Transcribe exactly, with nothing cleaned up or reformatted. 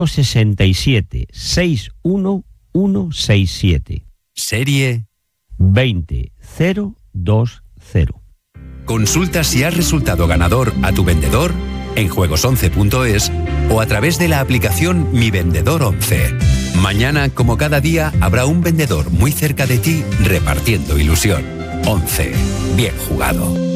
sesenta y siete seis uno uno seis siete. Serie veinte cero dos cero. Consulta si has resultado ganador a tu vendedor en juegos once punto es o a través de la aplicación Mi Vendedor once. Mañana, como cada día, habrá un vendedor muy cerca de ti repartiendo ilusión. once. Bien jugado.